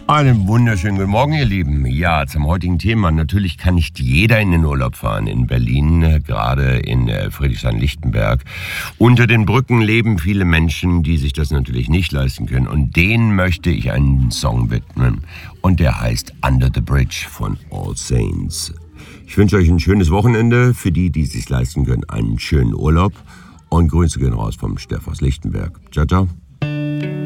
Einen wunderschönen guten Morgen, ihr Lieben. Ja, zum heutigen Thema. Natürlich kann nicht jeder in den Urlaub fahren. In Berlin, gerade in Friedrichshain-Lichtenberg. Unter den Brücken leben viele Menschen, die sich das natürlich nicht leisten können. Und denen möchte ich einen Song widmen. Und der heißt Under the Bridge von All Saints. Ich wünsche euch ein schönes Wochenende. Für die, die es sich leisten können, einen schönen Urlaub. Und Grüße gehen raus vom Steff aus Lichtenberg. Ciao, ciao.